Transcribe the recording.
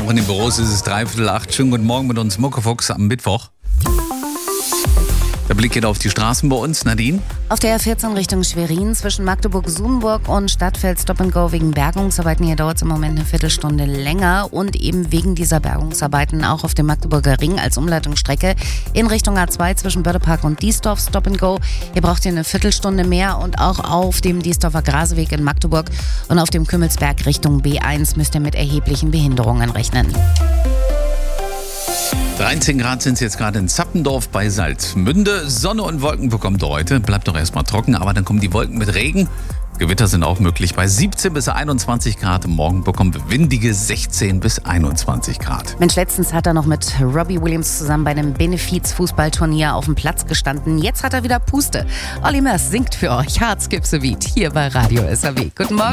in den Büros ist es 7:45. Schönen guten Morgen mit uns, Muckefuchs am Mittwoch. Der Blick geht auf die Straßen bei uns, Nadine. Auf der A14 Richtung Schwerin zwischen Magdeburg-Sudenburg und Stadtfeld Stop and Go wegen Bergungsarbeiten. Hier dauert es im Moment eine Viertelstunde länger und eben wegen dieser Bergungsarbeiten auch auf dem Magdeburger Ring als Umleitungsstrecke in Richtung A2 zwischen Bördepark und Diesdorf Stop and Go. Hier braucht ihr eine Viertelstunde mehr und auch auf dem Diesdorfer Graseweg in Magdeburg und auf dem Kümmelsberg Richtung B1 müsst ihr mit erheblichen Behinderungen rechnen. 13 Grad sind es jetzt gerade in Zappendorf bei Salzmünde. Sonne und Wolken bekommt ihr heute. Bleibt doch erstmal trocken, aber dann kommen die Wolken mit Regen. Gewitter sind auch möglich bei 17 bis 21 Grad. Morgen bekommen wir windige 16 bis 21 Grad. Mensch, letztens hat er noch mit Robbie Williams zusammen bei einem Benefiz-Fußballturnier auf dem Platz gestanden. Jetzt hat er wieder Puste. Olli Mers singt für euch Hard Skip the Beat hier bei Radio SAW. Guten Morgen.